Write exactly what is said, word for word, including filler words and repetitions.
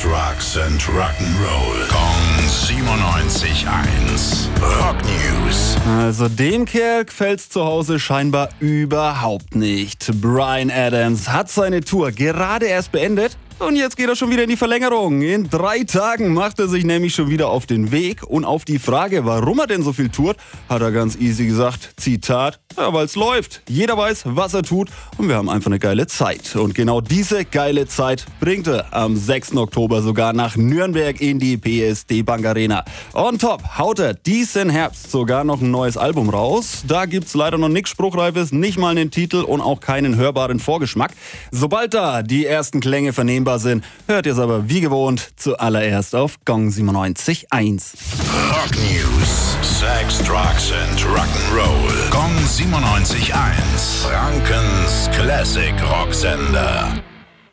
Drugs and Rock'n'Roll. Kong siebenundneunzig eins. Rock News. Also dem Kerl gefällt's zu Hause scheinbar überhaupt nicht. Bryan Adams hat seine Tour gerade erst beendet. Und jetzt geht er schon wieder in die Verlängerung. In drei Tagen macht er sich nämlich schon wieder auf den Weg. Und auf die Frage, warum er denn so viel tourt, hat er ganz easy gesagt, Zitat, ja, weil's läuft. Jeder weiß, was er tut und wir haben einfach eine geile Zeit. Und genau diese geile Zeit bringt er am sechsten Oktober sogar nach Nürnberg in die P S D Bank Arena. On top haut er diesen Herbst sogar noch ein neues Album raus. Da gibt's leider noch nichts Spruchreifes, nicht mal einen Titel und auch keinen hörbaren Vorgeschmack. Sobald da die ersten Klänge vernehmen sind, hört ihr es aber wie gewohnt zuallererst auf Kong siebenundneunzig eins. Rock News. Sex, Drugs and Rock'n'Roll. Kong siebenundneunzig eins. Frankens Classic Rocksender.